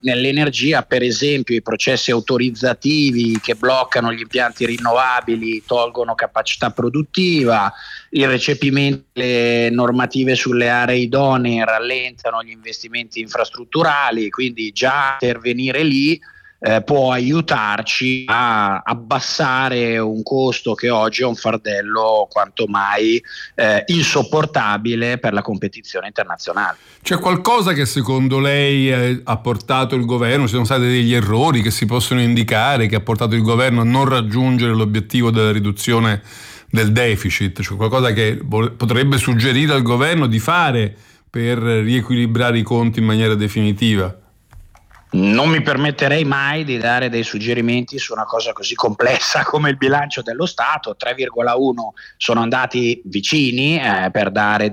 nell'energia, per esempio i processi autorizzativi che bloccano gli impianti rinnovabili tolgono capacità produttiva, il recepimento delle normative sulle aree idonee rallentano gli investimenti infrastrutturali, quindi già intervenire lì può aiutarci a abbassare un costo che oggi è un fardello quanto mai insopportabile per la competizione internazionale. C'è qualcosa che secondo lei ha portato il governo, ci sono stati degli errori che si possono indicare, che ha portato il governo a non raggiungere l'obiettivo della riduzione del deficit? Cioè qualcosa che potrebbe suggerire al governo di fare per riequilibrare i conti in maniera definitiva? Non mi permetterei mai di dare dei suggerimenti su una cosa così complessa come il bilancio dello Stato. 3,1 sono andati vicini per dare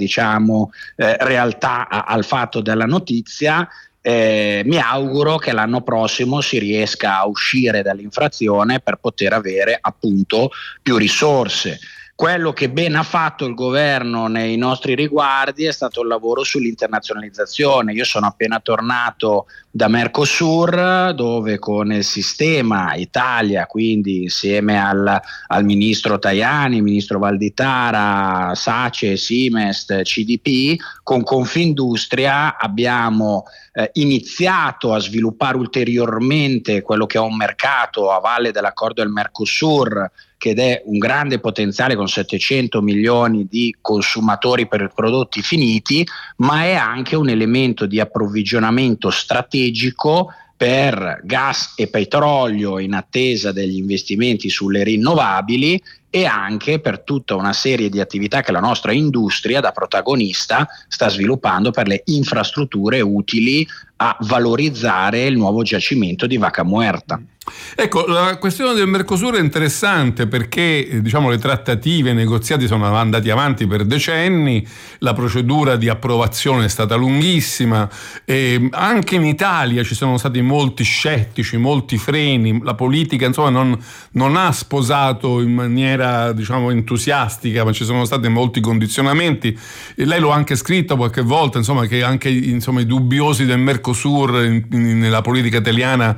realtà al fatto della notizia. Mi auguro che l'anno prossimo si riesca a uscire dall'infrazione per poter avere appunto più risorse. Quello che ben ha fatto il governo nei nostri riguardi è stato il lavoro sull'internazionalizzazione. Io sono appena tornato da Mercosur, dove con il sistema Italia, quindi insieme al ministro Tajani, ministro Valditara, SACE, Simest, CDP, con Confindustria abbiamo iniziato a sviluppare ulteriormente quello che è un mercato a valle dell'accordo del Mercosur, che è un grande potenziale con 700 milioni di consumatori per i prodotti finiti, ma è anche un elemento di approvvigionamento strategico per gas e petrolio in attesa degli investimenti sulle rinnovabili e anche per tutta una serie di attività che la nostra industria da protagonista sta sviluppando per le infrastrutture utili a valorizzare il nuovo giacimento di Vaca Muerta. Ecco, la questione del Mercosur è interessante perché le trattative, i negoziati sono andati avanti per decenni, la procedura di approvazione è stata lunghissima e anche in Italia ci sono stati molti scettici, molti freni, la politica non ha sposato in maniera entusiastica, ma ci sono stati molti condizionamenti e lei lo ha anche scritto qualche volta, che anche i dubbiosi del Mercosur nella politica italiana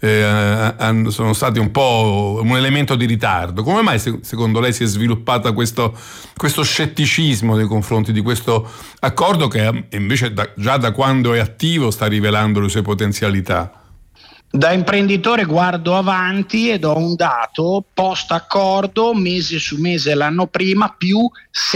sono stati un po' un elemento di ritardo. Come mai secondo lei si è sviluppata questo scetticismo nei confronti di questo accordo che invece già da quando è attivo sta rivelando le sue potenzialità? Da imprenditore guardo avanti ed ho un dato post accordo mese su mese l'anno prima più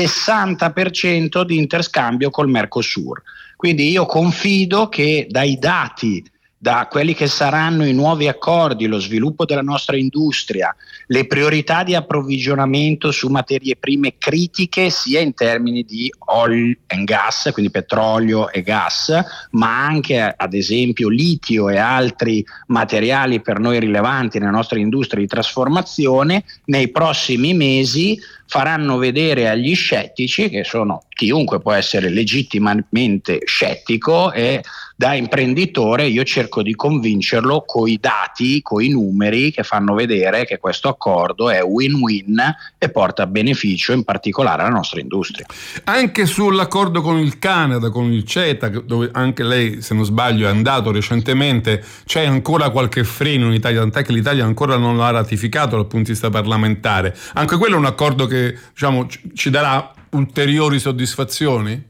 60% di interscambio col Mercosur. Quindi io confido che dai dati, da quelli che saranno i nuovi accordi, lo sviluppo della nostra industria, le priorità di approvvigionamento su materie prime critiche sia in termini di oil and gas, quindi petrolio e gas, ma anche ad esempio litio e altri materiali per noi rilevanti nella nostra industria di trasformazione, nei prossimi mesi faranno vedere agli scettici, che sono chiunque può essere legittimamente scettico, e da imprenditore io cerco di convincerlo coi dati, coi numeri che fanno vedere che questo accordo è win-win e porta beneficio in particolare alla nostra industria. Anche sull'accordo con il Canada, con il CETA, dove anche lei, se non sbaglio, è andato recentemente, c'è ancora qualche freno in Italia, tant'è che l'Italia ancora non l'ha ratificato dal punto di vista parlamentare. Anche quello è un accordo che ci darà ulteriori soddisfazioni?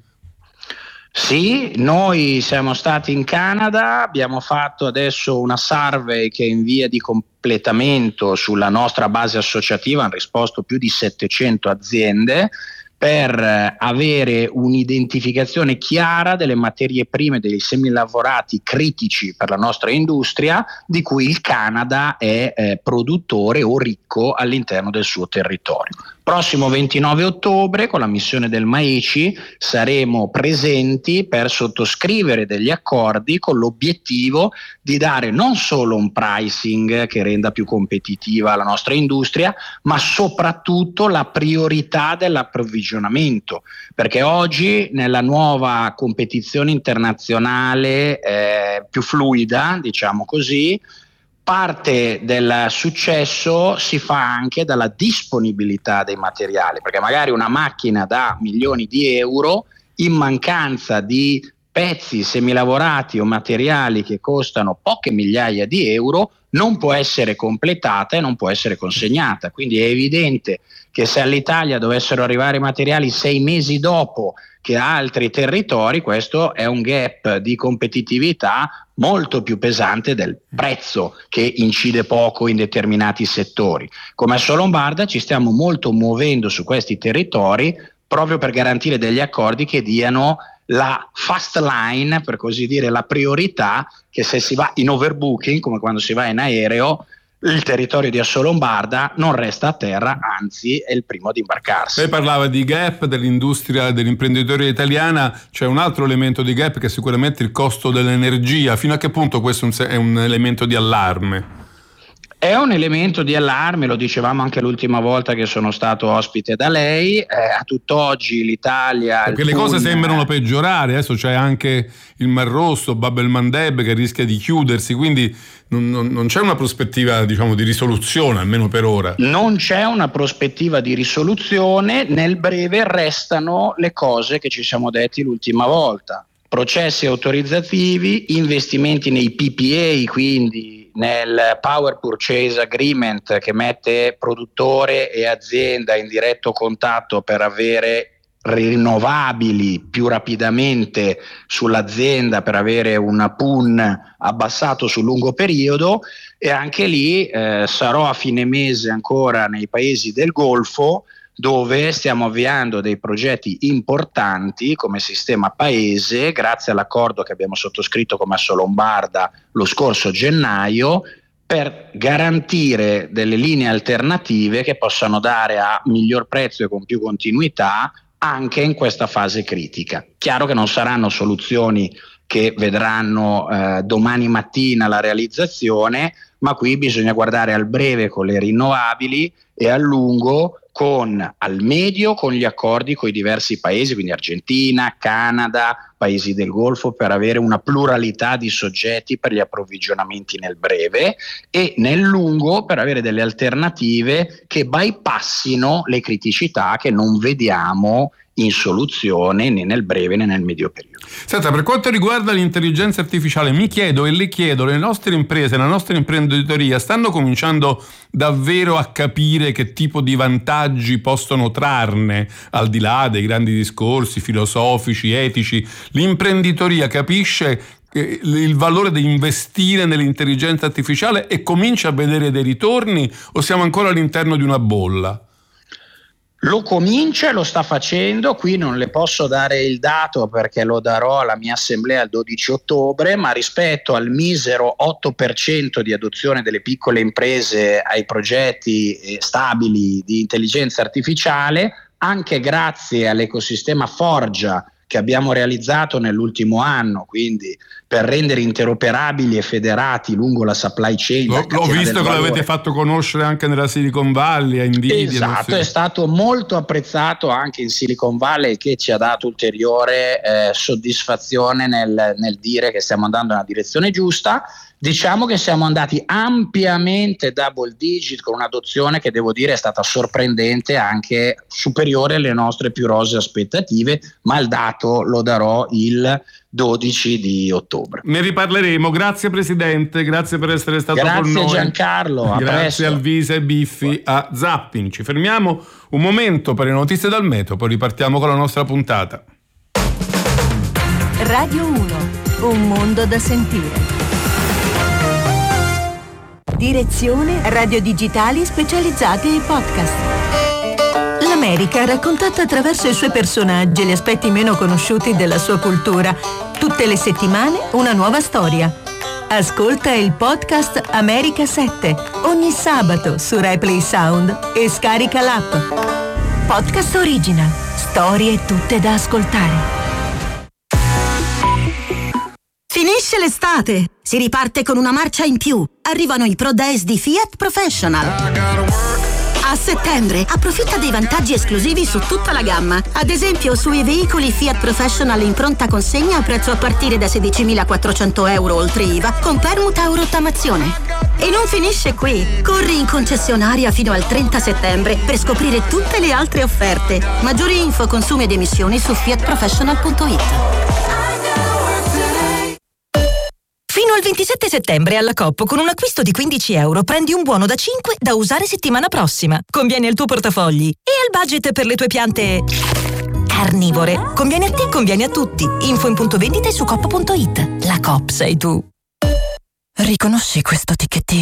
Sì, noi siamo stati in Canada, abbiamo fatto adesso una survey che è in via di completamento sulla nostra base associativa, hanno risposto più di 700 aziende per avere un'identificazione chiara delle materie prime, dei semilavorati critici per la nostra industria, di cui il Canada è produttore o ricco all'interno del suo territorio. Prossimo 29 ottobre con la missione del MAECI saremo presenti per sottoscrivere degli accordi con l'obiettivo di dare non solo un pricing che renda più competitiva la nostra industria, ma soprattutto la priorità dell'approvvigionamento, perché oggi nella nuova competizione internazionale più fluida, diciamo così, parte del successo si fa anche dalla disponibilità dei materiali, perché magari una macchina da milioni di euro, in mancanza di pezzi semilavorati o materiali che costano poche migliaia di euro non può essere completata e non può essere consegnata. Quindi è evidente che se all'Italia dovessero arrivare i materiali 6 mesi dopo che a altri territori, questo è un gap di competitività molto più pesante del prezzo, che incide poco in determinati settori. Come Assolombarda ci stiamo molto muovendo su questi territori proprio per garantire degli accordi che diano la fast line, per così dire, la priorità, che se si va in overbooking, come quando si va in aereo, il territorio di Assolombarda non resta a terra, anzi è il primo ad imbarcarsi. Lei parlava di gap dell'industria, dell'imprenditoria italiana. C'è un altro elemento di gap che è sicuramente il costo dell'energia. Fino a che punto questo è un elemento di allarme? È un elemento di allarme, lo dicevamo anche l'ultima volta che sono stato ospite da lei. A tutt'oggi l'Italia... Perché le cose sembrano peggiorare, adesso c'è anche il Mar Rosso, Bab el-Mandeb, che rischia di chiudersi, quindi non c'è una prospettiva, diciamo, di risoluzione, almeno per ora. Non c'è una prospettiva di risoluzione, nel breve restano le cose che ci siamo detti l'ultima volta. Processi autorizzativi, investimenti nei PPA, quindi nel Power Purchase Agreement, che mette produttore e azienda in diretto contatto per avere rinnovabili più rapidamente sull'azienda, per avere un PUN abbassato sul lungo periodo. E anche lì sarò a fine mese ancora nei paesi del Golfo, dove stiamo avviando dei progetti importanti come sistema paese, grazie all'accordo che abbiamo sottoscritto come Assolombarda lo scorso gennaio, per garantire delle linee alternative che possano dare a miglior prezzo e con più continuità anche in questa fase critica. Chiaro che non saranno soluzioni che vedranno domani mattina la realizzazione, ma qui bisogna guardare al breve con le rinnovabili e al lungo al medio con gli accordi con i diversi paesi, quindi Argentina, Canada, paesi del Golfo, per avere una pluralità di soggetti per gli approvvigionamenti nel breve, e nel lungo per avere delle alternative che bypassino le criticità che non vediamo in soluzione né nel breve né nel medio periodo. Senta, per quanto riguarda l'intelligenza artificiale, mi chiedo e le chiedo, le nostre imprese, la nostra imprenditoria stanno cominciando davvero a capire che tipo di vantaggi possono trarne, al di là dei grandi discorsi filosofici, etici? L'imprenditoria capisce il valore di investire nell'intelligenza artificiale e comincia a vedere dei ritorni, o siamo ancora all'interno di una bolla? Lo comincia e lo sta facendo. Qui non le posso dare il dato perché lo darò alla mia assemblea il 12 ottobre, ma rispetto al misero 8% di adozione delle piccole imprese ai progetti stabili di intelligenza artificiale, anche grazie all'ecosistema Forgia che abbiamo realizzato nell'ultimo anno, quindi per rendere interoperabili e federati lungo la supply chain. L'ho visto che l'avete fatto conoscere anche nella Silicon Valley, a Nvidia. Esatto, è stato molto apprezzato anche in Silicon Valley, che ci ha dato ulteriore soddisfazione nel dire che stiamo andando nella direzione giusta. Diciamo che siamo andati ampiamente double digit con un'adozione che devo dire è stata sorprendente, anche superiore alle nostre più rosee aspettative, ma il dato lo darò il 12 di ottobre. Ne riparleremo. Grazie Presidente, grazie per essere stato con noi. Grazie Giancarlo, grazie al Visa e Biffi a Zapping. Ci fermiamo un momento per le notizie dal meteo, poi ripartiamo con la nostra puntata. Radio 1, un mondo da sentire. Direzione Radio Digitali specializzati in podcast. L'America raccontata attraverso i suoi personaggi e gli aspetti meno conosciuti della sua cultura. Tutte le settimane una nuova storia. Ascolta il podcast America 7 ogni sabato su Replay Sound e scarica l'app. Podcast Original. Storie tutte da ascoltare. Finisce l'estate, si riparte con una marcia in più. Arrivano i Pro Days di Fiat Professional. A settembre approfitta dei vantaggi esclusivi su tutta la gamma. Ad esempio sui veicoli Fiat Professional in pronta consegna a prezzo a partire da 16.400 euro oltre IVA con permuta o rottamazione. E non finisce qui. Corri in concessionaria fino al 30 settembre per scoprire tutte le altre offerte. Maggiori info, consumi ed emissioni su fiatprofessional.it. Dal 27 settembre alla Coop con un acquisto di €15 prendi un buono da 5 da usare settimana prossima. Conviene al tuo portafogli e al budget per le tue piante carnivore. Conviene a te, conviene a tutti. Info in punto vendita e su coop.it. La Coop sei tu. Riconosci questo ticchettio?